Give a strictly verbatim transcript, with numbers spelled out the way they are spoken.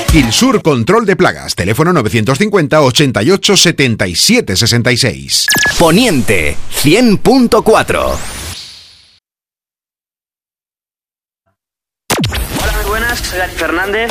Quilsur Control de Plagas. Teléfono novecientos cincuenta, ochenta y ocho, setenta y siete, sesenta y seis. Poniente cien punto cuatro. Hola, muy buenas. Soy Dani Fernández.